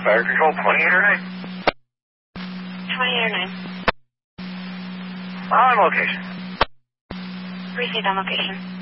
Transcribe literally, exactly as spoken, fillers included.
Fire control, twenty-eight or nine? twenty-eight or nine. On location. Received on location.